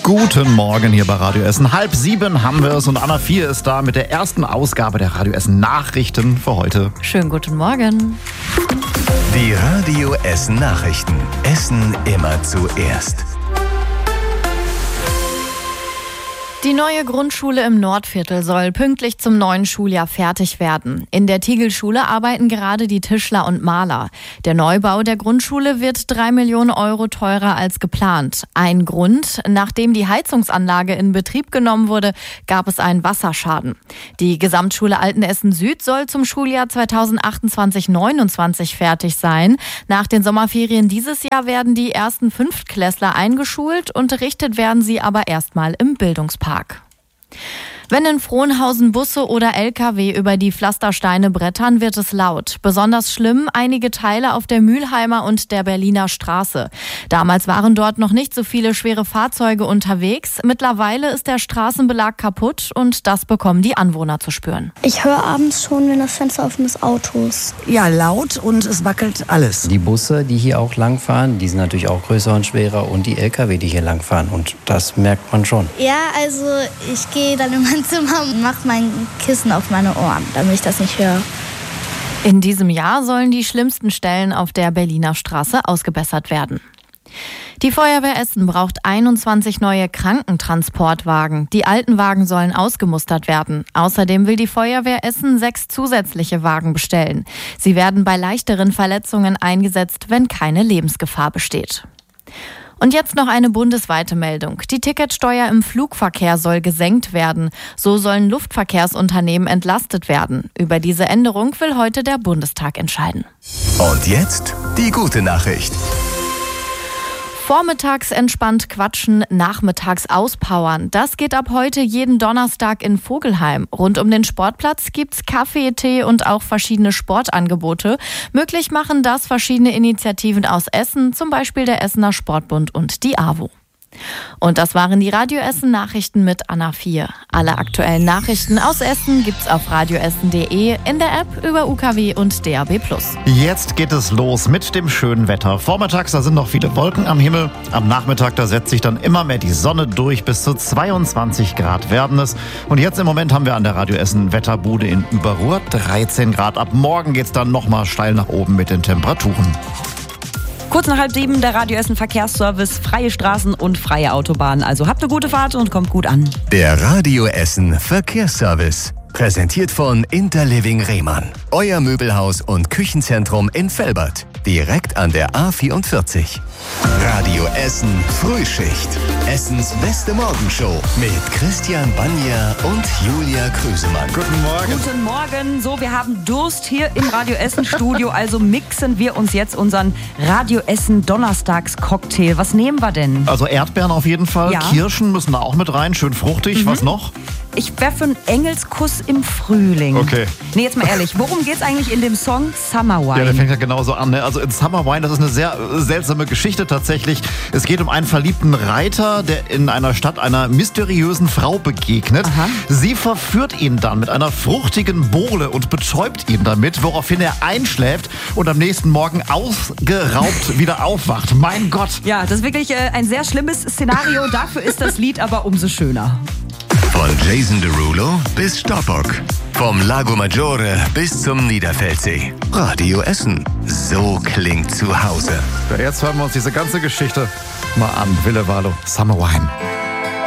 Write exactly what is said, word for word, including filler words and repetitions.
Guten Morgen hier bei Radio Essen. Halb sieben haben wir es und Anna vier ist da mit der ersten Ausgabe der Radio Essen Nachrichten für heute. Schönen guten Morgen. Die Radio Essen Nachrichten. Essen immer zuerst. Die neue Grundschule im Nordviertel soll pünktlich zum neuen Schuljahr fertig werden. In der Tiegelschule arbeiten gerade die Tischler und Maler. Der Neubau der Grundschule wird drei Millionen Euro teurer als geplant. Ein Grund: Nachdem die Heizungsanlage in Betrieb genommen wurde, gab es einen Wasserschaden. Die Gesamtschule Altenessen Süd soll zum Schuljahr zweitausendachtundzwanzig neunundzwanzig fertig sein. Nach den Sommerferien dieses Jahr werden die ersten Fünftklässler eingeschult. Unterrichtet werden sie aber erstmal im Bildungspark. Wenn in Frohnhausen Busse oder L K W über die Pflastersteine brettern, wird es laut. Besonders schlimm einige Teile auf der Mülheimer und der Berliner Straße. Damals waren dort noch nicht so viele schwere Fahrzeuge unterwegs. Mittlerweile ist der Straßenbelag kaputt und das bekommen die Anwohner zu spüren. Ich höre abends schon, wenn das Fenster offen ist, Autos. Ja, laut und es wackelt alles. Die Busse, die hier auch langfahren, die sind natürlich auch größer und schwerer und die L K W, die hier langfahren und das merkt man schon. Ja, also ich gehe dann in mein Zimmer und mache mein Kissen auf meine Ohren, damit ich das nicht höre. In diesem Jahr sollen die schlimmsten Stellen auf der Berliner Straße ausgebessert werden. Die Feuerwehr Essen braucht einundzwanzig neue Krankentransportwagen. Die alten Wagen sollen ausgemustert werden. Außerdem will die Feuerwehr Essen sechs zusätzliche Wagen bestellen. Sie werden bei leichteren Verletzungen eingesetzt, wenn keine Lebensgefahr besteht. Und jetzt noch eine bundesweite Meldung. Die Ticketsteuer im Flugverkehr soll gesenkt werden. So sollen Luftverkehrsunternehmen entlastet werden. Über diese Änderung will heute der Bundestag entscheiden. Und jetzt die gute Nachricht. Vormittags entspannt quatschen, nachmittags auspowern. Das geht ab heute jeden Donnerstag in Vogelheim. Rund um den Sportplatz gibt's Kaffee, Tee und auch verschiedene Sportangebote. Möglich machen das verschiedene Initiativen aus Essen, zum Beispiel der Essener Sportbund und die AWO. Und das waren die Radio Essen Nachrichten mit Anna vier. Alle aktuellen Nachrichten aus Essen gibt's auf radioessen punkt de, in der App, über U K W und D A B plus. Jetzt geht es los mit dem schönen Wetter. Vormittags, da sind noch viele Wolken am Himmel. Am Nachmittag, da setzt sich dann immer mehr die Sonne durch. Bis zu zweiundzwanzig Grad werden es. Und jetzt im Moment haben wir an der Radio Essen Wetterbude in Überruhr dreizehn Grad. Ab morgen geht's dann nochmal steil nach oben mit den Temperaturen. Kurz nach halb sieben der Radio Essen Verkehrsservice, freie Straßen und freie Autobahnen. Also habt eine gute Fahrt und kommt gut an. Der Radio Essen Verkehrsservice. Präsentiert von Interliving Rehmann. Euer Möbelhaus und Küchenzentrum in Velbert. Direkt an der A vierundvierzig. Radio Essen Frühschicht. Essens beste Morgenshow mit Christian Banja und Julia Krüsemann. Guten Morgen. Guten Morgen. So, wir haben Durst hier im Radio Essen Studio, also mixen wir uns jetzt unseren Radio Essen Donnerstags-Cocktail. Was nehmen wir denn? Also Erdbeeren auf jeden Fall. Ja. Kirschen müssen da auch mit rein. Schön fruchtig. Mhm. Was noch? Ich wäre für einen Engelskuss im Frühling. Okay. Nee, jetzt mal ehrlich, worum geht's eigentlich in dem Song Summer Wine? Ja, der fängt ja genauso an. Ne? Also in Summer Wine, das ist eine sehr äh, seltsame Geschichte tatsächlich. Es geht um einen verliebten Reiter, der in einer Stadt einer mysteriösen Frau begegnet. Aha. Sie verführt ihn dann mit einer fruchtigen Bowle und betäubt ihn damit, woraufhin er einschläft und am nächsten Morgen ausgeraubt wieder aufwacht. Mein Gott. Ja, das ist wirklich äh, ein sehr schlimmes Szenario. Dafür ist das Lied aber umso schöner. Von Jason Derulo bis Stoppock. Vom Lago Maggiore bis zum Niederfeldsee. Radio Essen. So klingt zu Hause. Ja, jetzt hören wir uns diese ganze Geschichte mal an. Wille Valo, Summer Wine.